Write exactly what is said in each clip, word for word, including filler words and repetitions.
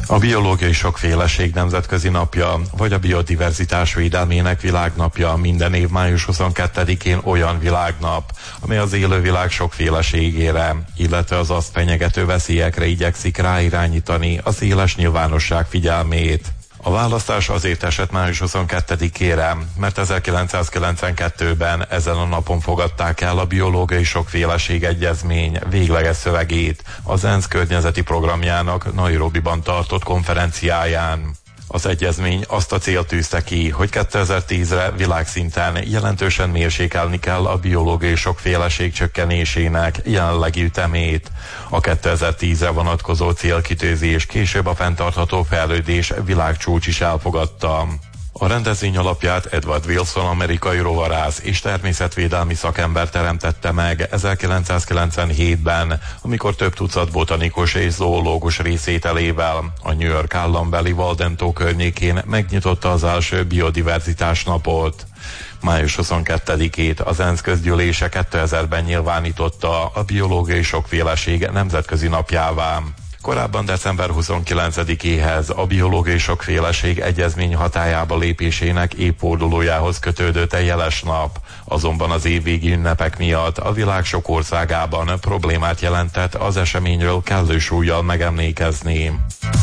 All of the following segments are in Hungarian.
A biológiai sokféleség nemzetközi napja, vagy a biodiverzitás védelmének világnapja minden év május huszonkettedikén olyan világnap, amely az élővilág sokféleségére, illetve az azt fenyegető veszélyekre igyekszik ráirányítani az éles nyilvánosság figyelmét. A választás azért esett május huszonkettedikére, mert ezerkilencszázkilencvenkettőben ezen a napon fogadták el a biológiai sokféleség egyezmény végleges szövegét az ENSZ környezeti programjának Nairobiban tartott konferenciáján. Az egyezmény azt a célt tűzte ki, hogy kétezer-tízre világszinten jelentősen mérsékelni kell a biológiai sokféleség csökkenésének jelenlegi ütemét. A kétezer-tízre vonatkozó célkitűzés később a fenntartható fejlődés világcsúcs is elfogadta. A rendezvény alapját Edward Wilson amerikai rovarász és természetvédelmi szakember teremtette meg ezerkilencszázkilencvenhétben, amikor több tucat botanikus és zoológus részvételével a New York állambeli Walden-tó környékén megnyitotta az első biodiverzitás napot. május huszonkettedikét az ENSZ közgyűlése kétezerben nyilvánította a biológiai sokféleség nemzetközi napjává. Korábban december huszonkilencedikéhez a biológiai sokféleség egyezmény hatályába lépésének évfordulójához kötődött egy jeles nap, azonban az évvégi ünnepek miatt a világ sok országában problémát jelentett az eseményről kellő súllyal megemlékezni.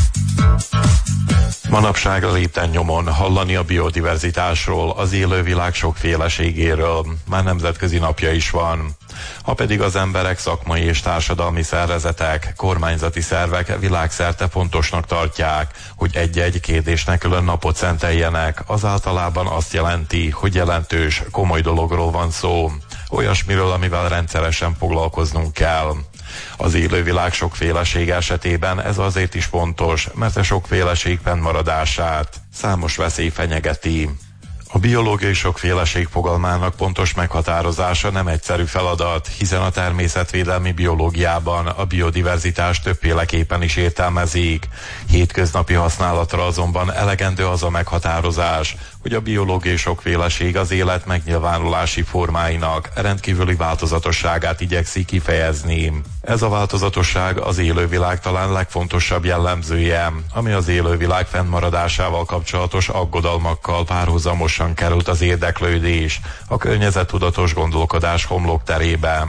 Manapság lépten nyomon hallani a biodiverzitásról, az élővilág sokféleségéről, már nemzetközi napja is van. Ha pedig az emberek, szakmai és társadalmi szervezetek, kormányzati szervek világszerte fontosnak tartják, hogy egy-egy kérdésnek külön napot szenteljenek, az általában azt jelenti, hogy jelentős, komoly dologról van szó, olyasmiről, amivel rendszeresen foglalkoznunk kell. Az élővilág sokféleség esetében ez azért is fontos, mert a sokféleség fennmaradását számos veszély fenyegeti. A biológiai sokféleség fogalmának pontos meghatározása nem egyszerű feladat, hiszen a természetvédelmi biológiában a biodiverzitás többféleképpen is értelmezik. Hétköznapi használatra azonban elegendő az a meghatározás, hogy a biológiai sokféleség az élet megnyilvánulási formáinak rendkívüli változatosságát igyekszik kifejezni. Ez a változatosság az élővilág talán legfontosabb jellemzője, ami az élővilág fennmaradásával kapcsolatos aggodalmakkal párhuzamosan került az érdeklődés a környezettudatos gondolkodás homlokterében.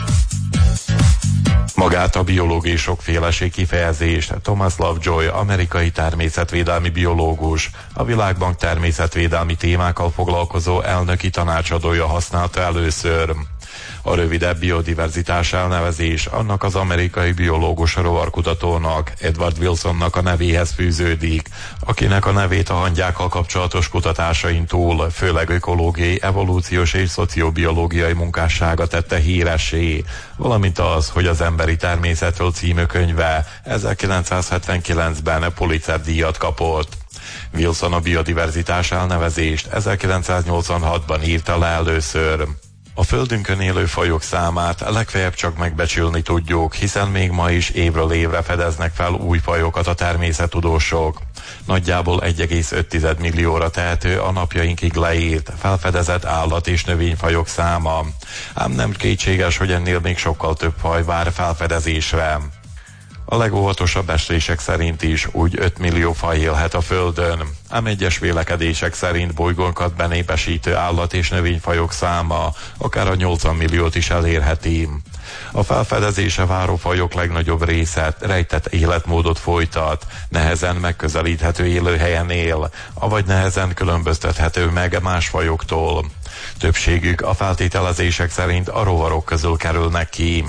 Magát a biológiai sokféleség kifejezést Thomas Lovejoy, amerikai természetvédelmi biológus, a Világbank természetvédelmi témákkal foglalkozó elnöki tanácsadója használta először. A rövidebb biodiverzitás elnevezés annak az amerikai biológus rovarkutatónak, Edward Wilsonnak a nevéhez fűződik, akinek a nevét a hangyákkal kapcsolatos kutatásain túl főleg ökológiai, evolúciós és szociobiológiai munkássága tette híressé, valamint az, hogy az Emberi természetről című könyve ezerkilencszázhetvenkilencben Pulitzer-díjat kapott. Wilson a biodiverzitás elnevezést ezerkilencszáznyolcvanhatban írta le először. A Földünkön élő fajok számát legfeljebb csak megbecsülni tudjuk, hiszen még ma is évről évre fedeznek fel új fajokat a természettudósok. Nagyjából egy egész öt millióra tehető a napjainkig leírt, felfedezett állat- és növényfajok száma. Ám nem kétséges, hogy ennél még sokkal több faj vár felfedezésre. A legóvatosabb becslések szerint is úgy öt millió faj élhet a Földön, ám egyes vélekedések szerint bolygónkat benépesítő állat- és növényfajok száma akár a nyolcvan milliót is elérheti. A felfedezése váró fajok legnagyobb része rejtett életmódot folytat, nehezen megközelíthető élőhelyen él, avagy nehezen különböztethető meg más fajoktól. Többségük a feltételezések szerint a rovarok közül kerülnek ki.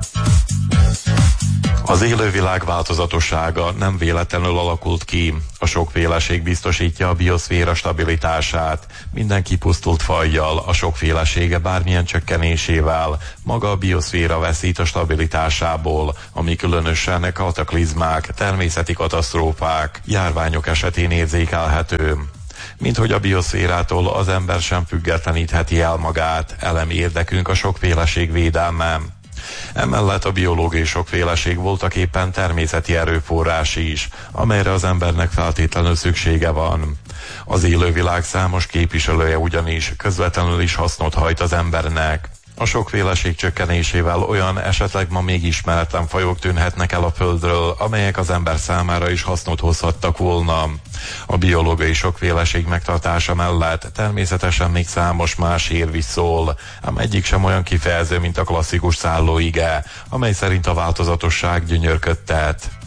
Az élővilág változatossága nem véletlenül alakult ki. A sokféleség biztosítja a bioszféra stabilitását. Minden kipusztult fajjal, a sokfélesége bármilyen csökkenésével maga a bioszféra veszít a stabilitásából, ami különösen kataklizmák, természeti katasztrófák, járványok esetén érzékelhető. Mint hogy a bioszférától az ember sem függetlenítheti el magát, elemi érdekünk a sokféleség védelme. Emellett a biológiai sokféleség voltaképpen természeti erőforrás is, amelyre az embernek feltétlenül szüksége van. Az élővilág számos képviselője ugyanis közvetlenül is hasznot hajt az embernek. A sokféleség csökkenésével olyan esetleg ma még ismeretlen fajok tűnhetnek el a Földről, amelyek az ember számára is hasznot hozhattak volna. A biológiai sokféleség megtartása mellett természetesen még számos más érv is szól, ám egyik sem olyan kifejező, mint a klasszikus szállóige, amely szerint a változatosság gyönyörködtet.